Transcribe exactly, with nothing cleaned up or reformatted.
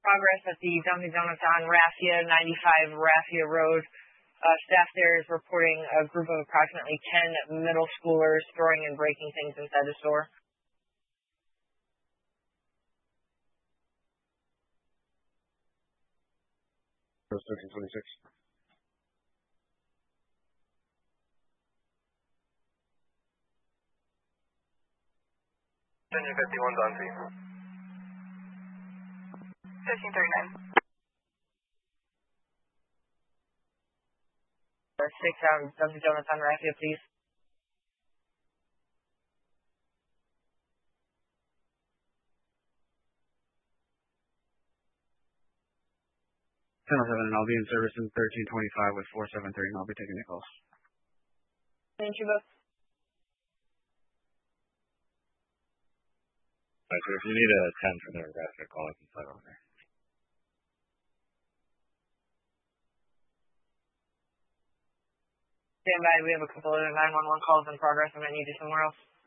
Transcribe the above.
progress at the Dunkin' Donuts on Raffia, ninety-five Raffia Road. Uh, staff there is reporting a group of approximately ten middle schoolers throwing and breaking things inside the store. thirteen twenty-six. Engine fifty-one's on scene. fifteen thirty-nine. Six on Dunkin' Donuts on Raffia, please. ten oh seven, and I'll be in service in thirteen twenty-five with four seven three, and I'll be taking the calls. Thank you both. Alright, so if you need a ten for the Raffia call, I can slide over there. Stand by. We have a couple of nine one one calls in progress. I might need you somewhere else.